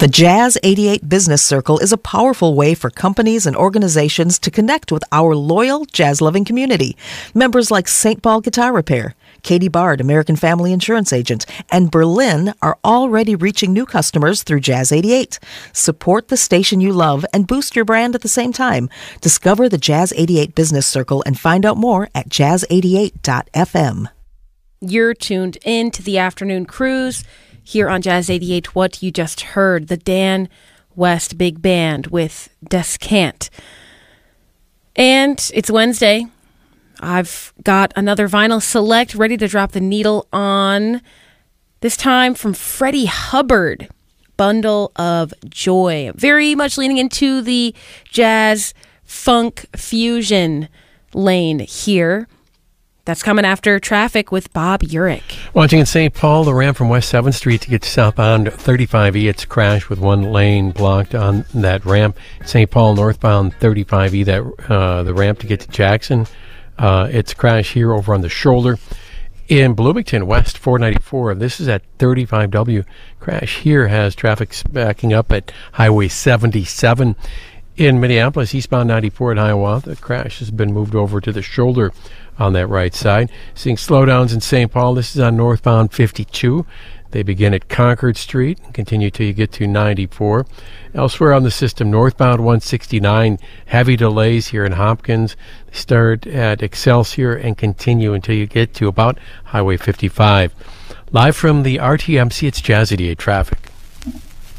The Jazz 88 Business Circle is a powerful way for companies and organizations to connect with our loyal jazz-loving community. Members like St. Paul Guitar Repair, Katie Bard, American Family Insurance Agent, and Berlin are already reaching new customers through Jazz 88. Support the station you love and boost your brand at the same time. Discover the Jazz 88 Business Circle and find out more at jazz88.fm. You're tuned in to the Afternoon Cruise here on Jazz 88. What you just heard, the Dan West Big Band with Descant. And it's Wednesday. I've got another vinyl select ready to drop the needle on. This time from Freddie Hubbard, Bundle of Joy. Very much leaning into the jazz funk fusion lane here. That's coming after Traffic with Bob Urich. Watching in St. Paul, the ramp from West 7th Street to get to southbound 35E. It's crashed with one lane blocked on that ramp. St. Paul northbound 35E, the ramp to get to Jackson. It's crashed here over on the shoulder. In Bloomington, West 494, this is at 35W. Crash here has traffic backing up at Highway 77. In Minneapolis, eastbound 94 at Hiawatha, the crash has been moved over to the shoulder on that right side. Seeing slowdowns in St. Paul. This is on northbound 52. They begin at Concord Street and continue till you get to 94. Elsewhere on the system, northbound 169, heavy delays here in Hopkins. They start at Excelsior and continue until you get to about Highway 55. Live from the RTMC, it's Jazz 88 Traffic.